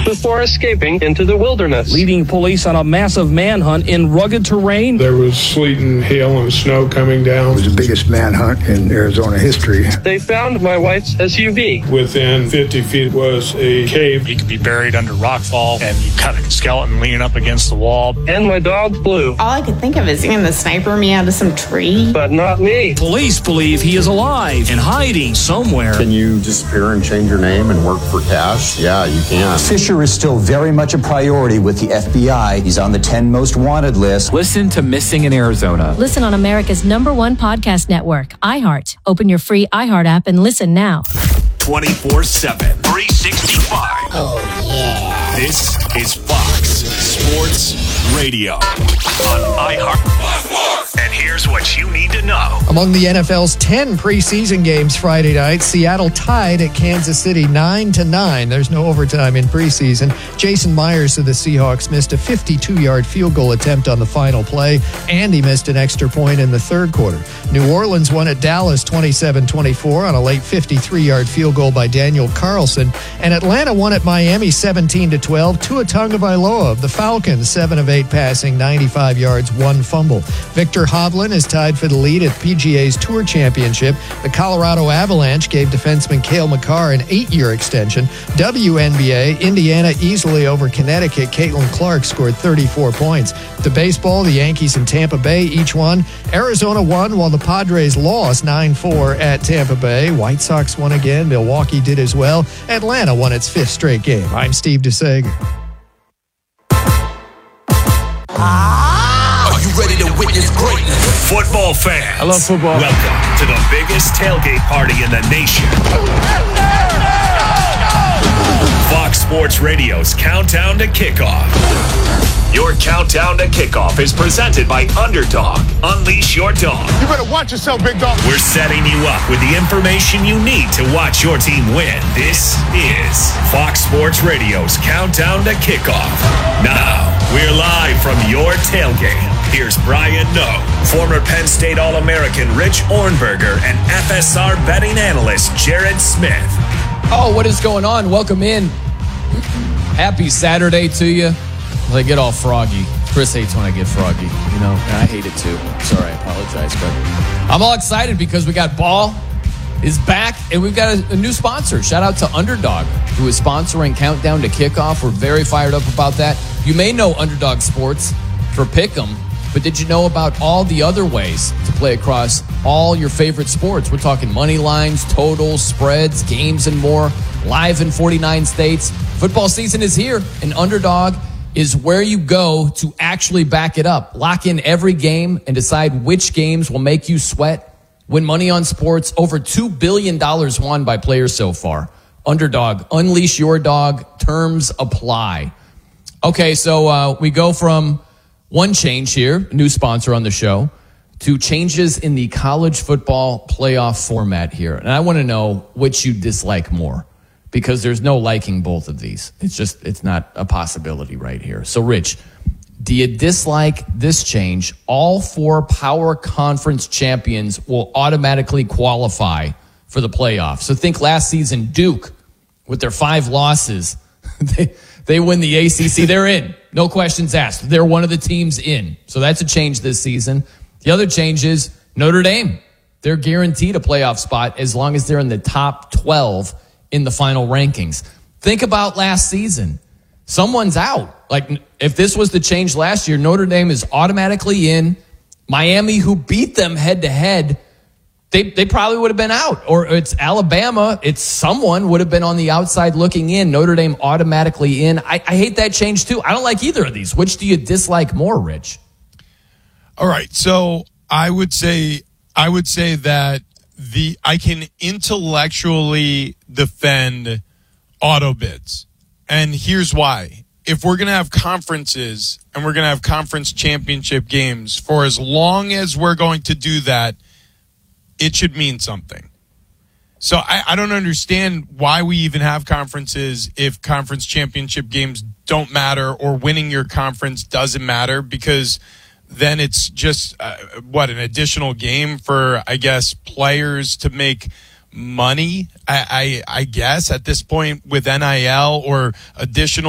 before escaping into the wilderness, leading police on a massive manhunt in rugged terrain. There was sleet and hail and snow coming down. It was the biggest manhunt in Arizona history. They found my wife's SUV. Within 50 feet was a cave. You could be buried under rockfall, and you got a skeleton leaning up against the wall. And my dog Blue. All I could think of is seeing the sniper me out of some tree. But not me. Police believe he is alive and hiding somewhere. Can you disappear and change your name and work for cash? Yeah, you can. Fisher is still very much a priority with the FBI. He's on the 10 most wanted list. Listen to Missing in Arizona. Listen on America's #1 podcast network, iHeart. Open your free iHeart app and listen now. 24/7, 365. Oh, yeah. This is Fox Sports Radio on iHeart. And here's what you need to know. Among the NFL's 10 preseason games Friday night, Seattle tied at Kansas City 9-9. There's no overtime in preseason. Jason Myers of the Seahawks missed a 52-yard field goal attempt on the final play, and he missed an extra point in the third quarter. New Orleans won at Dallas 27-24 on a late 53-yard field goal by Daniel Carlson, and Atlanta won at Miami 17-12. Tua Tagovailoa of the Falcons, 7 of 8 passing, 95 yards, 1 fumble. Victor Hovland is tied for the lead at PGA's Tour Championship. The Colorado Avalanche gave defenseman Cale Makar an 8-year extension. WNBA, Indiana easily over Connecticut. Caitlin Clark scored 34 points. To baseball, the Yankees and Tampa Bay each won. Arizona won while the Padres lost 9-4 at Tampa Bay. White Sox won again. Milwaukee did as well. Atlanta won its 5th straight game. I'm Steve DeSager. Are you ready to witness greatness? Football fans. I love football. Welcome to the biggest tailgate party in the nation. Fox Sports Radio's Countdown to Kickoff. Your Countdown to Kickoff is presented by Underdog. Unleash your dog. You better watch yourself, big dog. We're setting you up with the information you need to watch your team win. This is Fox Sports Radio's Countdown to Kickoff. Now, we're live from your tailgate. Here's Brian Noe, former Penn State All-American Rich Ornberger, and FSR betting analyst Jared Smith. Oh, what is going on? Welcome in. Happy Saturday to you. I get all froggy. Chris hates when I get froggy, you know, and I hate it too. Sorry, I apologize, but I'm all excited because we got Ball is back, and we've got a new sponsor. Shout out to Underdog, who is sponsoring Countdown to Kickoff. We're very fired up about that. You may know Underdog Sports for Pick'em, but did you know about all the other ways to play across all your favorite sports? We're talking money lines, totals, spreads, games, and more. Live in 49 states. Football season is here, and Underdog is where you go to actually back it up. Lock in every game and decide which games will make you sweat. Win money on sports. Over $2 billion won by players so far. Underdog. Unleash your dog. Terms apply. Okay, so we go from one change here, new sponsor on the show, to changes in the college football playoff format here. And I want to know which you dislike more, because there's no liking both of these. It's not a possibility right here. So, Rich, do you dislike this change? All 4 power conference champions will automatically qualify for the playoffs. So think last season, Duke, with their 5 losses, they win the ACC. They're in. No questions asked. They're one of the teams in. So that's a change this season. The other change is Notre Dame. They're guaranteed a playoff spot as long as they're in the top 12 in the final rankings. Think about last season. Someone's out. Like, if this was the change last year, Notre Dame is automatically in. Miami, who beat them head-to-head, they probably would have been out. Or it's Alabama. It's someone would have been on the outside looking in. Notre Dame automatically in. I hate that change, too. I don't like either of these. Which do you dislike more, Rich? All right. So I would say that I can intellectually defend auto bids. And here's why. If we're going to have conferences and we're going to have conference championship games, for as long as we're going to do that, it should mean something. So I don't understand why we even have conferences if conference championship games don't matter, or winning your conference doesn't matter, because then it's just, an additional game for, I guess, players to make money, I guess, at this point with NIL or additional